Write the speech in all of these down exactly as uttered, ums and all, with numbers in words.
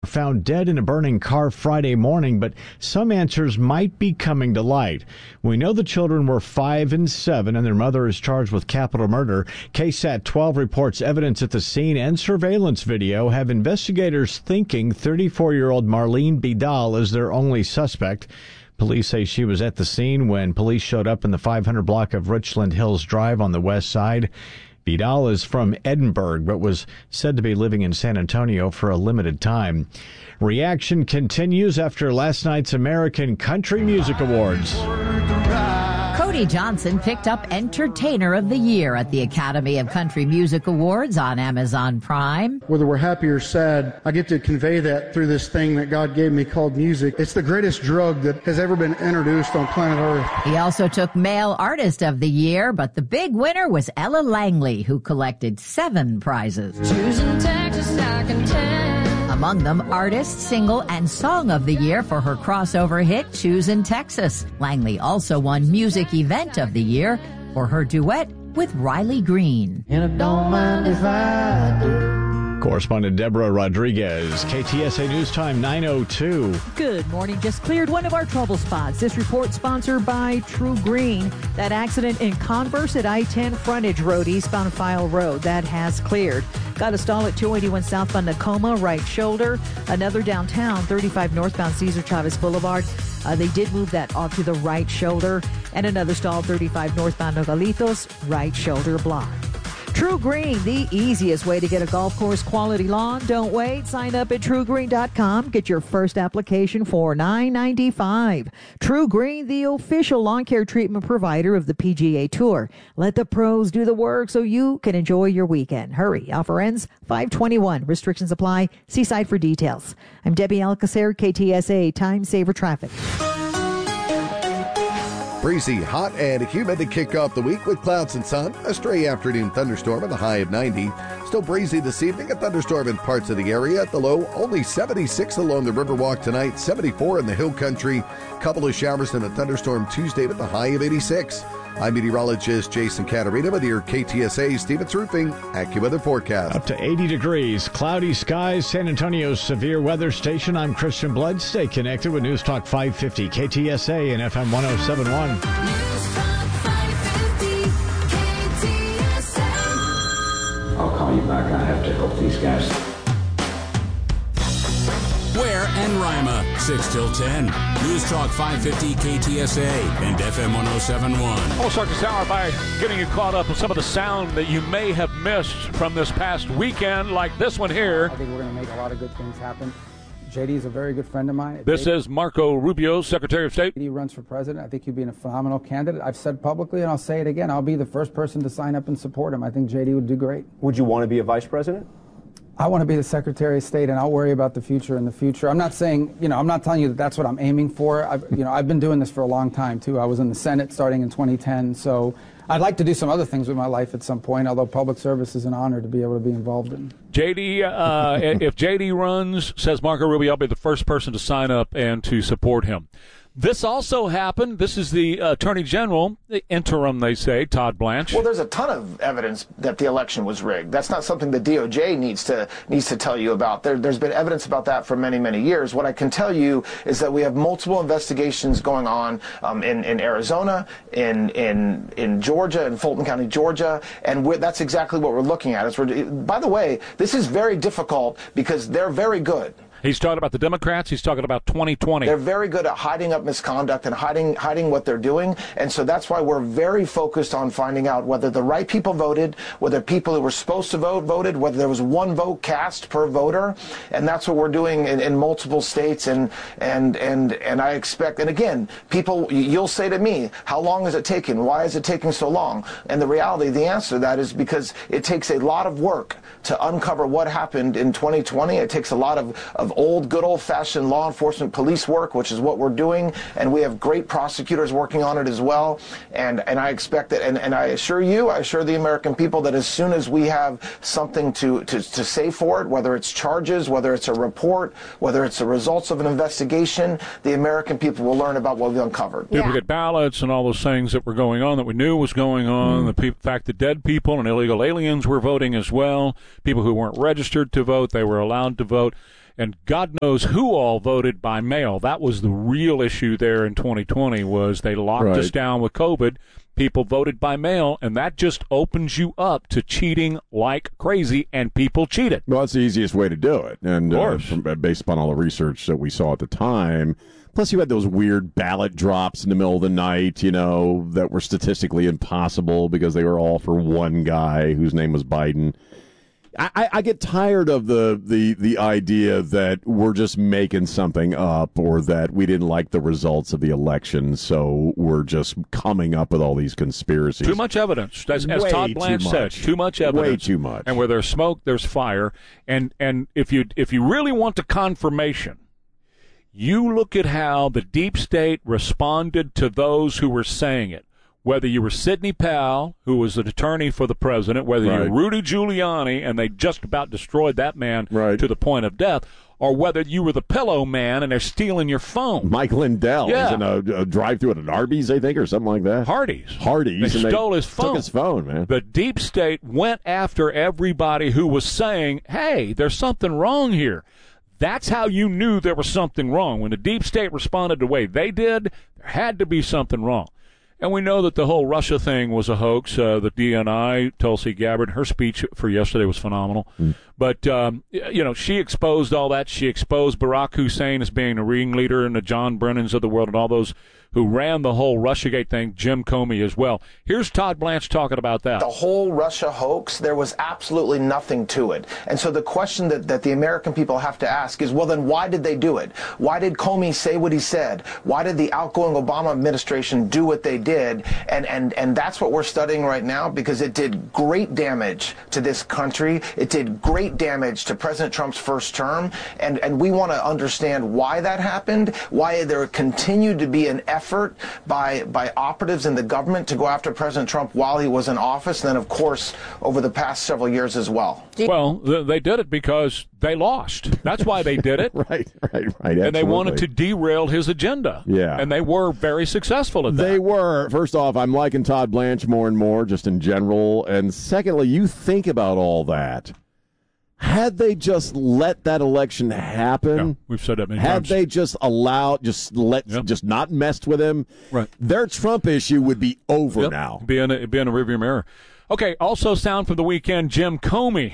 found dead in a burning car Friday morning, but some answers might be coming to light. We know the children were five and seven, and their mother is charged with capital murder. K SAT twelve reports evidence at the scene and surveillance video have investigators thinking thirty-four-year-old Marlene Vidal is their only suspect. Police say she was at the scene when police showed up in the five hundred block of Richland Hills Drive on the west side. Vidal is from Edinburgh, but was said to be living in San Antonio for a limited time. Reaction continues after last night's American Country Music Awards. Cody Johnson picked up Entertainer of the Year at the Academy of Country Music Awards on Amazon Prime. Whether we're happy or sad, I get to convey that through this thing that God gave me called music. It's the greatest drug that has ever been introduced on planet Earth. He also took Male Artist of the Year, but the big winner was Ella Langley, who collected seven prizes. Choosing Texas, I can tell. Among them, Artist, Single, and Song of the Year for her crossover hit, Choosing Texas. Langley also won Music Event of the Year for her duet with Riley Green. And I don't mind if I do. Correspondent Deborah Rodriguez, K T S A News Time nine oh two. Good morning. Just cleared one of our trouble spots. This report sponsored by True Green. That accident in Converse at I ten Frontage Road, eastbound File Road, that has cleared. Got a stall at two eighty-one southbound Tacoma, right shoulder. Another downtown, thirty-five northbound Cesar Chavez Boulevard. Uh, they did move that off to the right shoulder. And another stall, thirty-five northbound Nogalitos, right shoulder block. True Green, the easiest way to get a golf course quality lawn. Don't wait. Sign up at true green dot com. Get your first application for nine ninety-five. True Green, the official lawn care treatment provider of the P G A Tour. Let the pros do the work so you can enjoy your weekend. Hurry. Offer ends five twenty-one. Restrictions apply. See site for details. I'm Debbie Alcacer, K T S A Time Saver Traffic. Breezy, hot, and humid to kick off the week with clouds and sun. A stray afternoon thunderstorm at the high of ninety. Still breezy this evening. A thunderstorm in parts of the area. At the low, only seventy-six along the Riverwalk tonight. seventy-four in the Hill Country. Couple of showers and a thunderstorm Tuesday with the high of eighty-six. I'm meteorologist Jason Caterina with your K T S A Stevens Roofing AccuWeather forecast. Up to eighty degrees, cloudy skies, San Antonio's severe weather station. I'm Christian Blood. Stay connected with News Talk five fifty, K T S A and F M one oh seven point one. News Talk five fifty, K T S A. I'll call you back. I have to help these guys. Ware and Rima, six till ten. News Talk five fifty K T S A and F M one oh seven point one. I'll start this hour by getting you caught up with some of the sound that you may have missed from this past weekend, like this one here. I think we're going to make a lot of good things happen. J D is a very good friend of mine. This J D, is Marco Rubio, Secretary of State. He runs for president. I think he'd be a phenomenal candidate. I've said publicly, and I'll say it again, I'll be the first person to sign up and support him. I think J D would do great. Would you want to be a vice president? I want to be the Secretary of State, and I'll worry about the future in the future. I'm not saying, you know, I'm not telling you that that's what I'm aiming for. I've, you know, I've been doing this for a long time, too. I was in the Senate starting in twenty ten, so I'd like to do some other things with my life at some point, although public service is an honor to be able to be involved in. J D, uh, if J D runs, says Marco Rubio, I'll be the first person to sign up and to support him. This also happened. This is the Attorney General, the interim, they say, Todd Blanche. Well, there's a ton of evidence that the election was rigged. That's not something the D O J needs to needs to tell you about. There, there's been evidence about that for many, many years. What I can tell you is that we have multiple investigations going on um, in, in Arizona, in in in Georgia, in Fulton County, Georgia, and we're, that's exactly what we're looking at. It's, by the way, this is very difficult because they're very good. He's talking about the Democrats. He's talking about twenty twenty. They're very good at hiding up misconduct and hiding hiding what they're doing. And so that's why we're very focused on finding out whether the right people voted, whether people who were supposed to vote voted, whether there was one vote cast per voter. And that's what we're doing in, in multiple states. And, and, and, and I expect, and again, people, you'll say to me, how long is it taking? Why is it taking so long? And the reality, the answer to that is because it takes a lot of work to uncover what happened in twenty twenty. It takes a lot of, of old, good old-fashioned law enforcement police work, which is what we're doing, and we have great prosecutors working on it as well. And and I expect that, and, and I assure you, I assure the American people that as soon as we have something to, to, to say for it, whether it's charges, whether it's a report, whether it's the results of an investigation, the American people will learn about what we've uncovered. Yeah. Duplicate ballots and all those things that were going on that we knew was going on, mm. the pe- fact that dead people and illegal aliens were voting as well, people who weren't registered to vote, they were allowed to vote. And God knows who all voted by mail. That was the real issue there in twenty twenty, was they locked Right. us down with COVID. People voted by mail, and that just opens you up to cheating like crazy, and people cheated. Well, that's the easiest way to do it, and Of uh, course. from, based upon all the research that we saw at the time. Plus, you had those weird ballot drops in the middle of the night, you know, that were statistically impossible because they were all for one guy whose name was Biden. I, I, I get tired of the, the, the idea that we're just making something up, or that we didn't like the results of the election, so we're just coming up with all these conspiracies. Too much evidence. As, as Way Todd too Blanche said, much. too much evidence. Way too much. And where there's smoke, there's fire. And and if you if you really want the confirmation, you look at how the deep state responded to those who were saying it. Whether you were Sidney Powell, who was an attorney for the president, whether Right. you're Rudy Giuliani, and they just about destroyed that man Right. to the point of death, or whether you were the pillow man and they're stealing your phone. Mike Lindell Yeah. was in a, a drive-through at an Arby's, I think, or something like that. Hardee's. Hardee's. They and stole his phone. Took his phone, man. The deep state went after everybody who was saying, hey, there's something wrong here. That's how you knew there was something wrong. When the deep state responded the way they did, there had to be something wrong. And we know that the whole Russia thing was a hoax. Uh, the D N I, Tulsi Gabbard, her speech for yesterday was phenomenal. Mm. But, um, y- you know, she exposed all that. She exposed Barack Hussein as being a ringleader, and the John Brennans of the world and all those who ran the whole Russiagate thing, Jim Comey as well. Here's Todd Blanche talking about that. The whole Russia hoax, there was absolutely nothing to it. And so the question that, that the American people have to ask is, well, then why did they do it? Why did Comey say what he said? Why did the outgoing Obama administration do what they did? And, and, and that's what we're studying right now, because it did great damage to this country. It did great damage to President Trump's first term. And, and we want to understand why that happened, why there continued to be an effort by by operatives in the government to go after President Trump while he was in office, and then, of course, over the past several years as well. Well, th- they did it because they lost. That's why they did it. right, right, right. And they wanted to absolutely. derail his agenda. Yeah. And they were very successful at that. They were. First off, I'm liking Todd Blanche more and more, just in general. And secondly, you think about all that. Had they just let that election happen, Yeah, we've said that many had times. they just allowed, just let, Yep. just not messed with him, Right. their Trump issue would be over Yep. now. Be in a, be in a rearview mirror. Okay, also sound from the weekend, Jim Comey.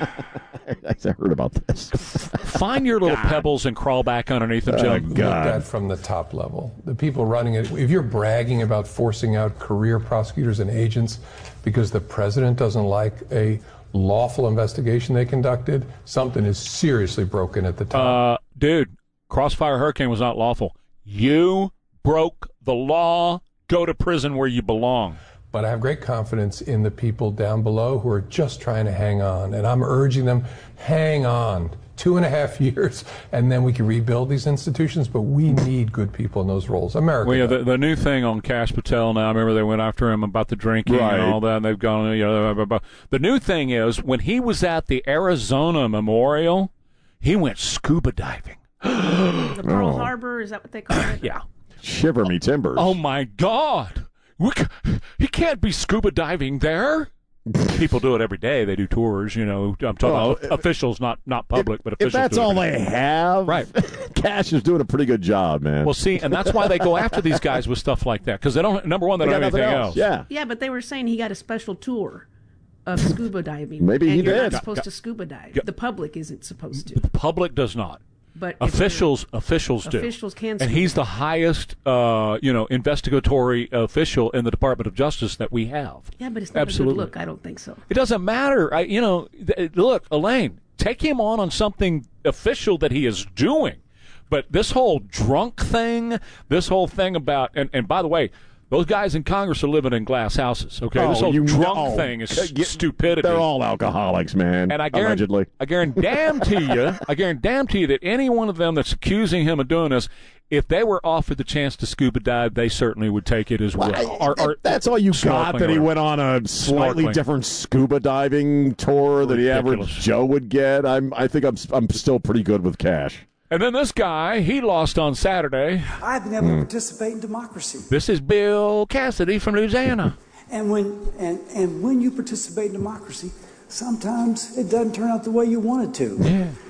I heard about this. Find your little pebbles and crawl back underneath them, Jim. Looked at from the top level. The people running it, if you're bragging about forcing out career prosecutors and agents because the president doesn't like a lawful investigation they conducted, something is seriously broken at the top. Uh, dude, Crossfire Hurricane was not lawful. You broke the law. Go to prison where you belong. But I have great confidence in the people down below who are just trying to hang on. And I'm urging them, hang on. Two and a half years, and then we can rebuild these institutions. But we need good people in those roles. America. Well, yeah, the, the new thing on Cash Patel now, I remember they went after him about the drinking Right. and all that, and they've gone, you know, blah, blah, blah. The new thing is, when he was at the Arizona Memorial, he went scuba diving. The Pearl Oh. Harbor, is that what they call it? Yeah. Shiver me timbers. Oh, my God. We ca- he can't be scuba diving there. People do it every day. They do tours, you know. I'm talking Well, about officials, not not public, but if officials. that's do it all every they day. have, Right. Cash is doing a pretty good job, man. Well, see, and that's why they go after these guys with stuff like that, because they don't. Number one, they, They don't got have anything nothing else. else. Yeah. Yeah, but they were saying he got a special tour of scuba diving. Maybe and he you're did. not Got- supposed got- to scuba dive. got- The public isn't supposed to. The public does not. But if Officials, officials do. Officials can and scuba he's the highest, uh, you know, investigatory official in the Department of Justice that we have. Yeah, but it's not Absolutely. a good look. I don't think so. It doesn't matter. I, you know, th- look, Elaine, take him on on something official that he is doing. But this whole drunk thing, this whole thing about, and, and by the way, those guys in Congress are living in glass houses. Okay, Oh, this whole you drunk know. thing is Uh, get- stupidity. They're all alcoholics, man. And I guarantee, allegedly. I guarantee you, I guarantee you that any one of them that's accusing him of doing this, if they were offered the chance to scuba dive, they certainly would take it as well. Well, Or- or if that's all you got, snorkeling that he or- went on a slightly Snorkeling. different scuba diving tour than the average Ridiculous. Joe would get. I'm, I think I'm, I'm still pretty good with Cash. And then this guy, he lost on Saturday. I've been able to participate in democracy. This is Bill Cassidy from Louisiana. And when and, and when you participate in democracy, sometimes it doesn't turn out the way you want it to. Yeah.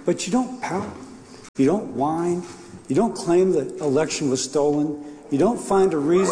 but you don't pout. You don't whine. You don't claim the election was stolen. You don't find a reason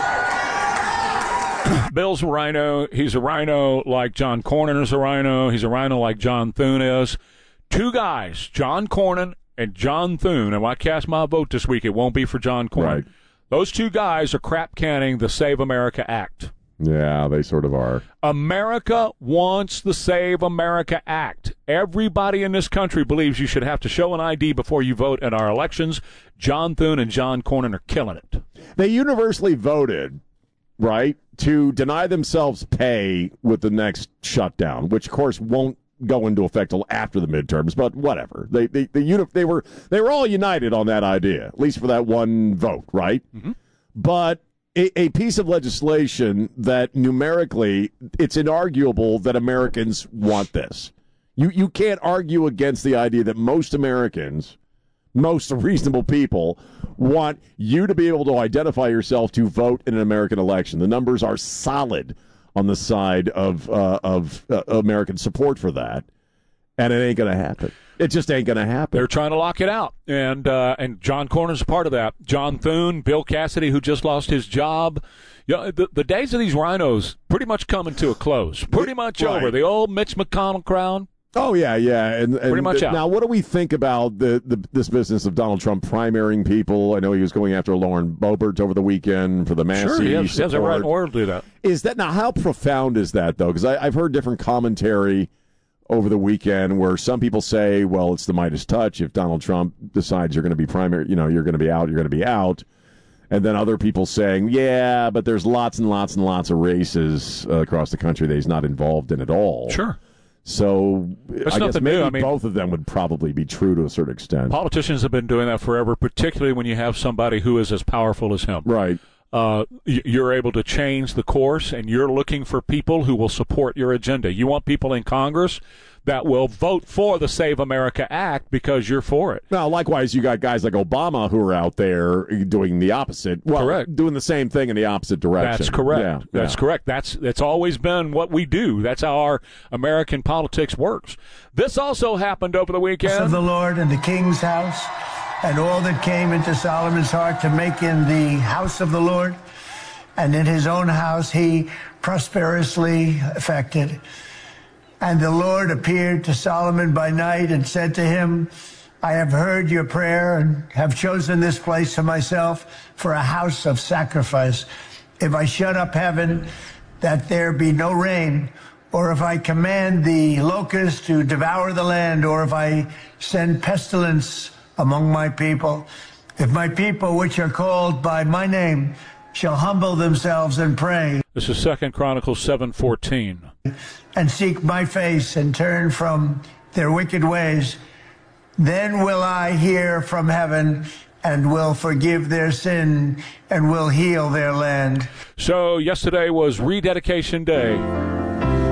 why. Bill's a rhino. He's a rhino like John Cornyn is a rhino. He's a rhino like John Thune is. Two guys, John Cornyn and John Thune, and when I cast my vote this week, it won't be for John Cornyn. Right. Those two guys are crap canning the Save America Act. Yeah, they sort of are. America wants the Save America Act. Everybody in this country believes you should have to show an I D before you vote in our elections. John Thune and John Cornyn are killing it. They universally voted, right, to deny themselves pay with the next shutdown, which, of course, won't go into effect till after the midterms, but whatever. They they they, uni- they were they were all united on that idea, at least for that one vote, right? Mm-hmm. But a, a piece of legislation that numerically it's inarguable that Americans want this. You you can't argue against the idea that most Americans, most reasonable people, want you to be able to identify yourself to vote in an American election. The numbers are solid on the side of uh, of uh, American support for that, and it ain't going to happen. It just ain't going to happen. They're trying to lock it out, and uh, and John Cornyn's a part of that. John Thune, Bill Cassidy, who just lost his job. You know, the, the days of these rhinos pretty much coming to a close. Pretty much Right. over. The old Mitch McConnell crowd. Oh yeah, yeah, and, and Pretty much th- out. now what do we think about the, the this business of Donald Trump primarying people? I know he was going after Lauren Boebert over the weekend for the Massey Sure, he has, he has a right in the support. world to do that. Is that now? How profound is that though? Because I've heard different commentary over the weekend where some people say, "Well, it's the Midas touch. If Donald Trump decides you're going to be primary, you know, you're going to be out, you're going to be out." And then other people saying, "Yeah, but there's lots and lots and lots of races uh, across the country that he's not involved in at all." Sure. So That's I guess nothing maybe new. I mean, both of them would probably be true to a certain extent. Politicians have been doing that forever, particularly when you have somebody who is as powerful as him. Right. Uh, y- you're able to change the course, and you're looking for people who will support your agenda. You want people in Congress that will vote for the Save America Act because you're for it. Now, likewise, you got guys like Obama who are out there doing the opposite. Well, Correct. doing the same thing in the opposite direction. That's correct. Yeah, That's yeah. correct. That's that's always been what we do. That's how our American politics works. This also happened over the Of weekend. the Lord and the king's house, and all that came into Solomon's heart to make in the house of the Lord, and in his own house he prosperously effected. And the Lord appeared to Solomon by night and said to him, I have heard your prayer and have chosen this place for myself for a house of sacrifice. If I shut up heaven, that there be no rain, or if I command the locusts to devour the land, or if I send pestilence among my people, if my people which are called by my name shall humble themselves and pray. This is Second Chronicles seven fourteen. And seek my face and turn from their wicked ways, then will I hear from heaven and will forgive their sin and will heal their land. So yesterday was Rededication Day.